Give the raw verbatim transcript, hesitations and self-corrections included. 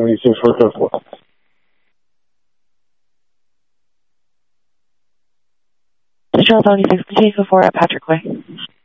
seventy-six for code four. Charles seventy-six, continue code four at Patrick Way.